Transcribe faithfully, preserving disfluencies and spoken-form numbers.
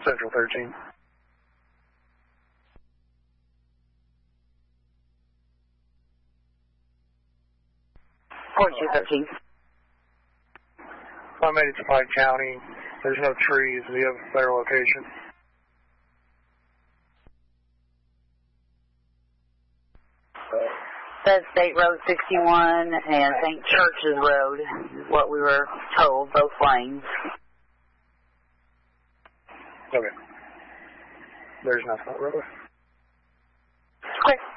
Central thirteen. forty-two thirteen. I made it to Pike County. There's no trees. Do you have a better location? That's State Road sixty-one and Saint Church's Road is what we were told, both lanes. Okay. There's nothing, really. Okay.